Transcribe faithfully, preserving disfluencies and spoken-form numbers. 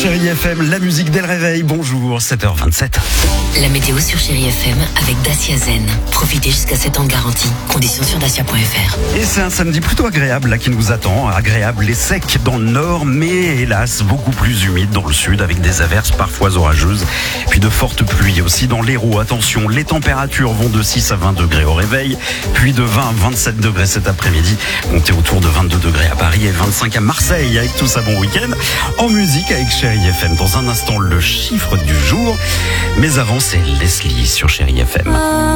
Chérie F M, la musique dès le réveil. Bonjour, sept heures vingt-sept. La météo sur Chérie F M avec Dacia Zen. Profitez jusqu'à sept ans de garantie. Conditions sur dacia point f r. Et c'est un samedi plutôt agréable là qui nous attend. Agréable et sec dans le nord, mais hélas beaucoup plus humide dans le sud avec des averses parfois orageuses. Puis de fortes pluies aussi dans l'Hérault. Attention, les températures vont de six à vingt degrés au réveil, puis de vingt à vingt-sept degrés cet après-midi. Comptez autour de vingt-deux degrés à Paris et vingt-cinq à Marseille. Avec tout ça, bon week-end. En musique avec Chérie F M. Dans un instant, le chiffre du jour. Mais avant, c'est Leslie sur Chérie F M.